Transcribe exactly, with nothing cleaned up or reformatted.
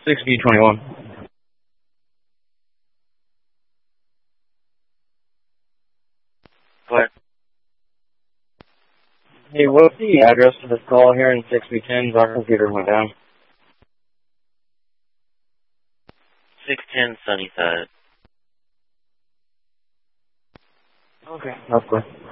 six B twenty-one. What? Hey, what's the address to this call here in six B ten? Our computer went down. six ten Sunnyside. Okay. That's good.